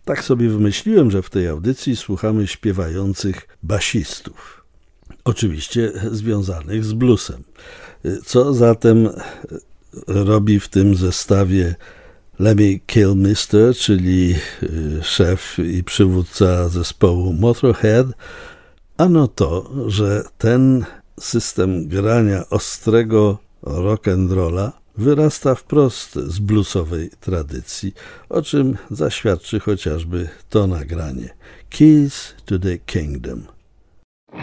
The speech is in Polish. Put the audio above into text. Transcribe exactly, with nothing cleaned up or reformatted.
Tak sobie wymyśliłem, że w tej audycji słuchamy śpiewających basistów. Oczywiście związanych z bluesem. Co zatem robi w tym zestawie Lemmy Kilmister, czyli szef i przywódca zespołu Motorhead? Ano to, że ten system grania ostrego rock'n'rolla wyrasta wprost z bluesowej tradycji, o czym zaświadczy chociażby to nagranie Keys to the Kingdom.